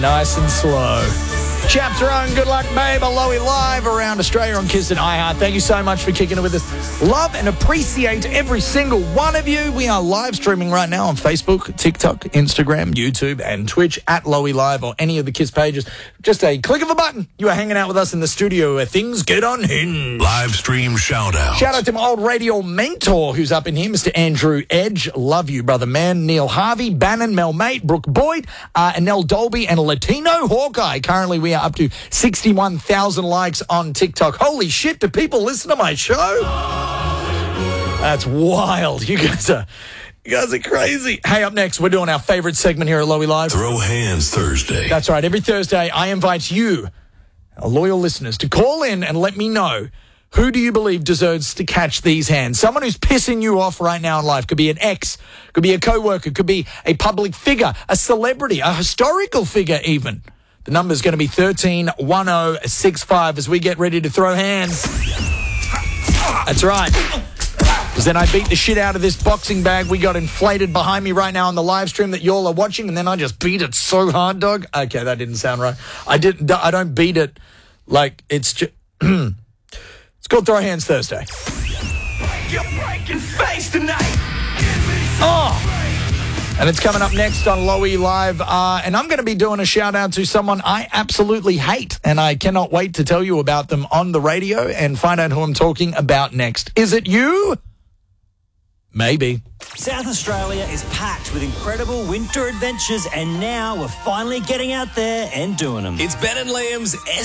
Nice and slow. Chaps are on. Good luck, babe. Lowy live around Australia on Kiss and iHeart. Thank you so much for kicking it with us. Love and appreciate every single one of you. We are live streaming right now on Facebook, TikTok, Instagram, YouTube, and Twitch at Lowy Live or any of the Kiss pages. Just a click of a button. You are hanging out with us in the studio where things get unhinged. Live stream shout out. Shout out to my old radio mentor who's up in here, Mr. Andrew Edge. Love you, brother man. Neil Harvey, Bannon, Mel Mate, Brooke Boyd, Anel Dolby, and Latino Hawkeye. Currently, we are up to 61,000 likes on TikTok. Holy shit, do people listen to my show? That's wild. You guys are crazy. Hey, up next, we're doing our favorite segment here at Lowy Live. Throw Hands Thursday. That's right. Every Thursday, I invite you, our loyal listeners, to call in and let me know, who do you believe deserves to catch these hands? Someone who's pissing you off right now in life. Could be an ex, could be a co-worker, could be a public figure, a celebrity, a historical figure even. The number's going to be 131065 as we get ready to throw hands. That's right. Because then I beat the shit out of this boxing bag we got inflated behind me right now on the live stream that y'all are watching, and then I just beat it so hard, dog. Okay, that didn't sound right. I don't beat it like it's just... It's called Throw Hands Thursday. You're breaking face tonight. Oh! And it's coming up next on Lowy Live. And I'm going to be doing a shout out to someone I absolutely hate. And I cannot wait to tell you about them on the radio and find out who I'm talking about next. Is it you? Maybe. South Australia is packed with incredible winter adventures, and now we're finally getting out there and doing them. It's Ben and Liam's